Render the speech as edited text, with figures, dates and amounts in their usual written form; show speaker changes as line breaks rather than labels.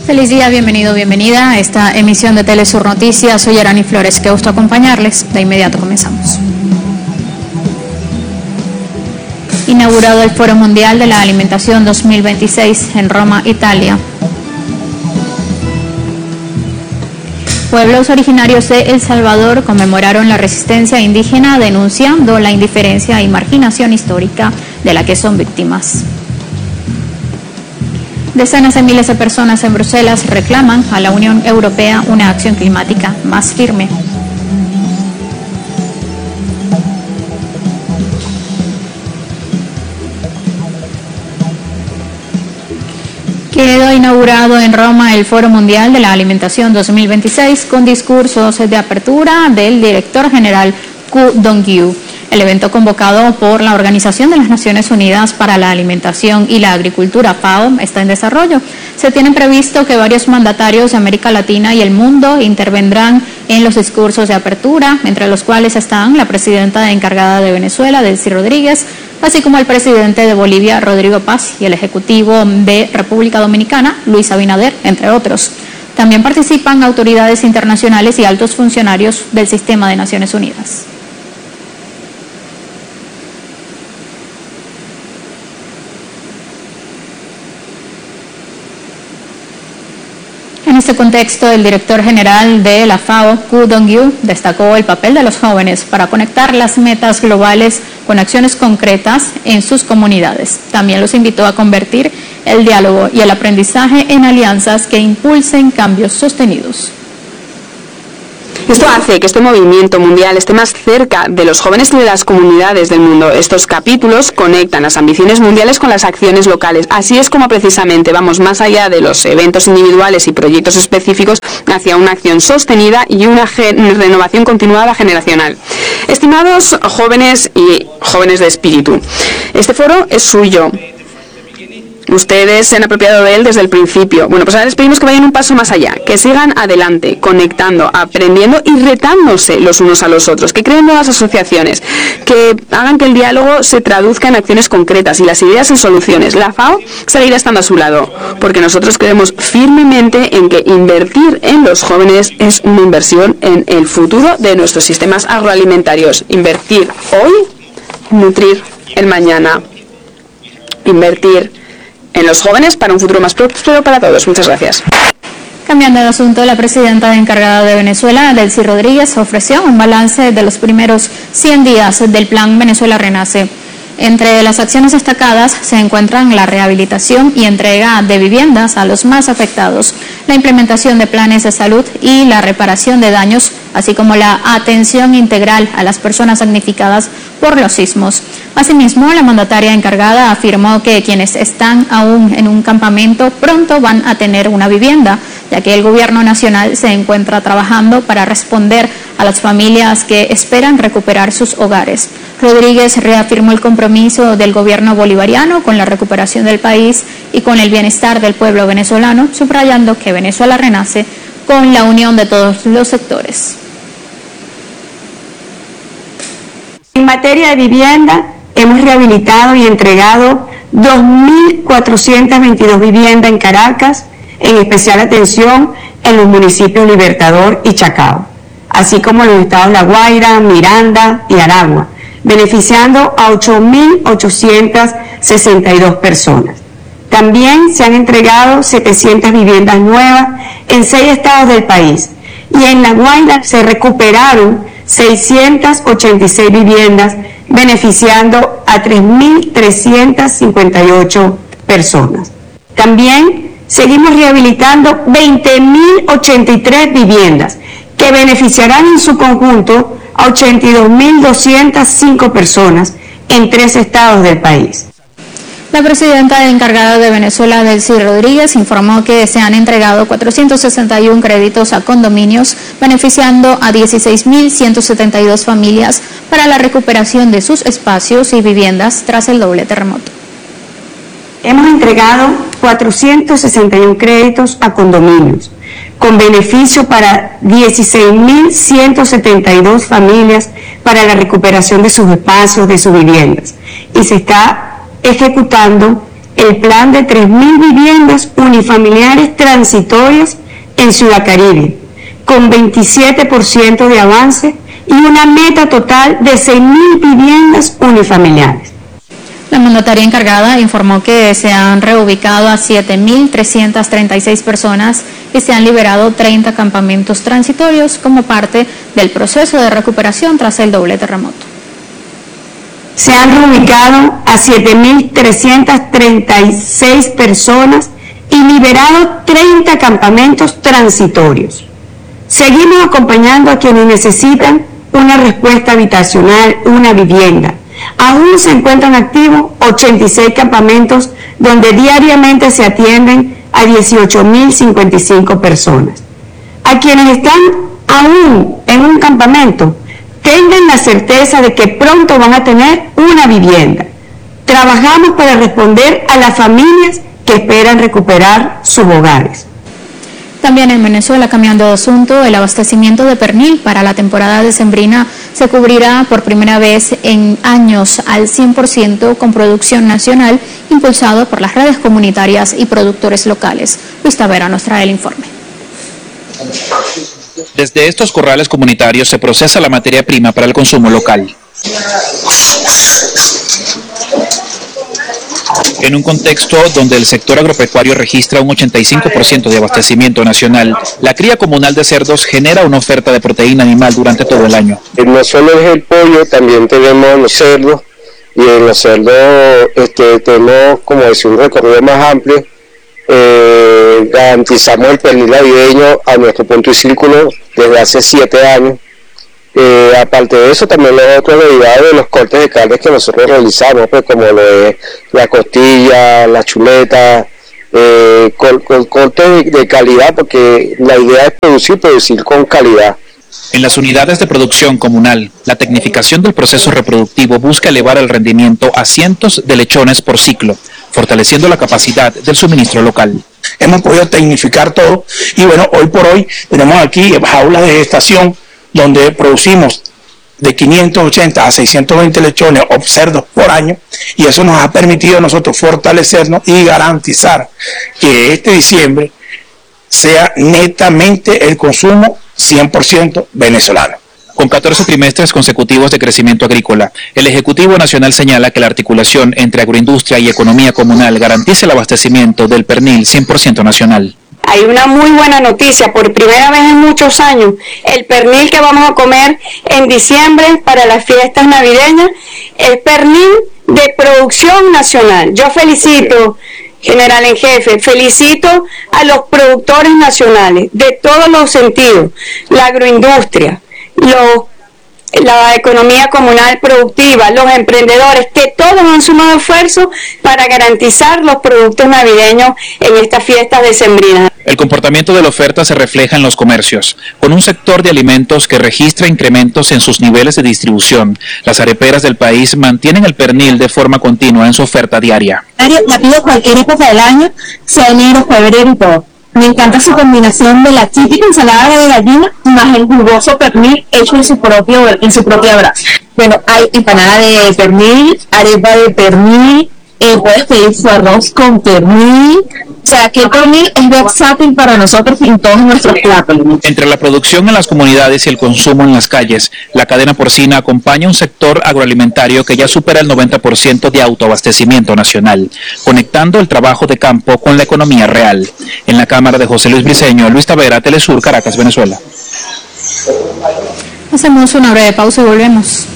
Feliz día, bienvenido, bienvenida a esta emisión de Telesur Noticias. Soy Arani Flores, qué gusto acompañarles. De inmediato comenzamos. Inaugurado el Foro Mundial de la Alimentación 2026 en Roma, Italia. Pueblos originarios de El Salvador conmemoraron la resistencia indígena denunciando la indiferencia y marginación histórica de la que son víctimas. Decenas de miles de personas en Bruselas reclaman a la Unión Europea una acción climática más firme. Quedó inaugurado en Roma el Foro Mundial de la Alimentación 2026 con discursos de apertura del director general Ku Dong-gyu. El evento, convocado por la Organización de las Naciones Unidas para la Alimentación y la Agricultura, FAO, está en desarrollo. Se tiene previsto que varios mandatarios de América Latina y el mundo intervendrán en los discursos de apertura, entre los cuales están la presidenta encargada de Venezuela, Delcy Rodríguez, así como el presidente de Bolivia, Rodrigo Paz, y el ejecutivo de República Dominicana, Luis Abinader, entre otros. También participan autoridades internacionales y altos funcionarios del sistema de Naciones Unidas. En este contexto, el director general de la FAO, Ku Dong-gyu, destacó el papel de los jóvenes para conectar las metas globales con acciones concretas en sus comunidades. También los invitó a convertir el diálogo y el aprendizaje en alianzas que impulsen cambios sostenidos.
Esto hace que este movimiento mundial esté más cerca de los jóvenes y de las comunidades del mundo. Estos capítulos conectan las ambiciones mundiales con las acciones locales. Así es como precisamente vamos más allá de los eventos individuales y proyectos específicos hacia una acción sostenida y una renovación continuada generacional. Estimados jóvenes y jóvenes de espíritu, este foro es suyo. Ustedes se han apropiado de él desde el principio. Bueno, pues ahora les pedimos que vayan un paso más allá, que sigan adelante, conectando, aprendiendo y retándose los unos a los otros, que creen nuevas asociaciones, que hagan que el diálogo se traduzca en acciones concretas y las ideas en soluciones. La FAO seguirá estando a su lado, porque nosotros creemos firmemente en que invertir en los jóvenes es una inversión en el futuro de nuestros sistemas agroalimentarios. Invertir hoy, nutrir el mañana. Invertir en los jóvenes para un futuro más próspero para todos. Muchas gracias.
Cambiando de asunto, la presidenta encargada de Venezuela, Delcy Rodríguez, ofreció un balance de los primeros 100 días del Plan Venezuela Renace. Entre las acciones destacadas se encuentran la rehabilitación y entrega de viviendas a los más afectados, la implementación de planes de salud y la reparación de daños, así como la atención integral a las personas damnificadas por los sismos. Asimismo, la mandataria encargada afirmó que quienes están aún en un campamento pronto van a tener una vivienda, ya que el gobierno nacional se encuentra trabajando para responder a las familias que esperan recuperar sus hogares. Rodríguez reafirmó el compromiso del gobierno bolivariano con la recuperación del país y con el bienestar del pueblo venezolano, subrayando que Venezuela renace con la unión de todos los sectores.
En materia de vivienda, hemos rehabilitado y entregado 2.422 viviendas en Caracas, en especial atención en los municipios Libertador y Chacao, así como en los estados La Guaira, Miranda y Aragua, beneficiando a 8.862 personas. También se han entregado 700 viviendas nuevas en 6 estados del país y en La Guaira se recuperaron 686 viviendas, beneficiando a 3.358 personas. También seguimos rehabilitando 20.083 viviendas que beneficiarán en su conjunto a 82.205 personas en 3 estados del país.
La presidenta encargada de Venezuela, Delcy Rodríguez, informó que se han entregado 461 créditos a condominios, beneficiando a 16.172 familias para la recuperación de sus espacios y viviendas tras el doble terremoto.
Hemos entregado 461 créditos a condominios, con beneficio para 16.172 familias para la recuperación de sus espacios, de sus viviendas. Y se está ejecutando el plan de 3.000 viviendas únicas unifamiliares transitorias en Ciudad Caribe, con 27% de avance y una meta total de 6.000 viviendas unifamiliares.
La mandataria encargada informó que se han reubicado a 7.336 personas y se han liberado 30 campamentos transitorios como parte del proceso de recuperación tras el doble terremoto.
Se han reubicado a 7.336 personas y liberado 30 campamentos transitorios. Seguimos acompañando a quienes necesitan una respuesta habitacional, una vivienda. Aún se encuentran activos 86 campamentos donde diariamente se atienden a 18.055 personas. A quienes están aún en un campamento, tengan la certeza de que pronto van a tener una vivienda. Trabajamos para responder a las familias que esperan recuperar sus hogares.
También en Venezuela, cambiando de asunto, el abastecimiento de pernil para la temporada decembrina se cubrirá por primera vez en años al 100% con producción nacional, impulsado por las redes comunitarias y productores locales. Luis Tavera nos trae el informe.
Desde estos corrales comunitarios se procesa la materia prima para el consumo local. En un contexto donde el sector agropecuario registra un 85% de abastecimiento nacional, la cría comunal de cerdos genera una oferta de proteína animal durante todo el año.
No solo es el pollo, también tenemos los cerdos, y en los cerdos tenemos, como decir, un recorrido más amplio. Garantizamos el pernil navideño a nuestro punto y círculo desde hace 7 años. Aparte de eso, también los otros derivados de los cortes de carne que nosotros realizamos, pues, como lo es la costilla, la chuleta, cortes de calidad, porque la idea es producir con calidad.
En las unidades de producción comunal, la tecnificación del proceso reproductivo busca elevar el rendimiento a cientos de lechones por ciclo, fortaleciendo la capacidad del suministro local.
Hemos podido tecnificar todo y bueno, hoy por hoy tenemos aquí jaulas de gestación donde producimos de 580 a 620 lechones o cerdos por año, y eso nos ha permitido a nosotros fortalecernos y garantizar que este diciembre sea netamente el consumo 100% venezolano.
Con 14 trimestres consecutivos de crecimiento agrícola, el Ejecutivo Nacional señala que la articulación entre agroindustria y economía comunal garantiza el abastecimiento del pernil 100% nacional.
Hay una muy buena noticia, por primera vez en muchos años, el pernil que vamos a comer en diciembre para las fiestas navideñas es pernil de producción nacional. Yo felicito, general en jefe, felicito a los productores nacionales de todos los sentidos, la agroindustria, la economía comunal productiva, los emprendedores, que todos han sumado esfuerzos para garantizar los productos navideños en estas fiestas decembrinas.
El comportamiento de la oferta se refleja en los comercios, con un sector de alimentos que registra incrementos en sus niveles de distribución. Las areperas del país mantienen el pernil de forma continua en su oferta diaria.
La pido cualquier época del año, sea enero, febrero y todo. Me encanta su combinación de la típica ensalada de gallina más el jugoso pernil hecho en su propia brasa. Bueno, hay empanada de pernil, arepa de pernil, puedes pedir su arroz con pernil. O sea, que el pernil es versátil para nosotros en todos nuestros platos.
Entre la producción en las comunidades y el consumo en las calles, la cadena porcina acompaña un sector agroalimentario que ya supera el 90% de autoabastecimiento nacional, conectando el trabajo de campo con la economía real. En la cámara de José Luis Briceño, Luis Tavera, Telesur, Caracas, Venezuela.
Hacemos una breve pausa y volvemos.